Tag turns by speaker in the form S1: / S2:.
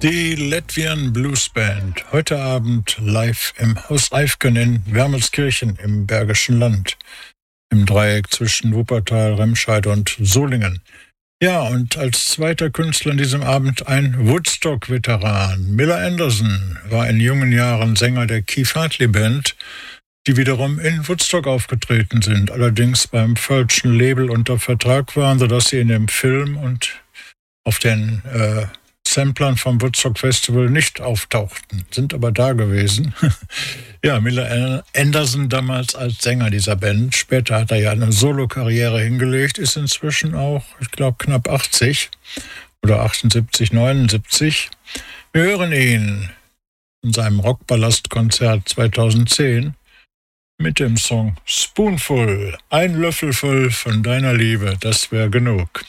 S1: Die Latvian Blues Band, heute Abend live im Haus Eifgen in Wermelskirchen im Bergischen Land, im Dreieck zwischen Wuppertal, Remscheid und Solingen. Ja, und als zweiter Künstler an diesem Abend ein Woodstock-Veteran. Miller Anderson war in jungen Jahren Sänger der Keith Hartley Band, die wiederum in Woodstock aufgetreten sind, allerdings beim falschen Label unter Vertrag waren, sodass sie in dem Film und auf den Samplern vom Woodstock Festival nicht auftauchten, sind aber da gewesen. Ja, Miller Anderson damals als Sänger dieser Band. Später hat er ja eine Solokarriere hingelegt, ist inzwischen auch, ich glaube, knapp 80 oder 78, 79. Wir hören ihn in seinem Rockballast-Konzert 2010 mit dem Song Spoonful. Ein Löffel voll von deiner Liebe, das wäre genug.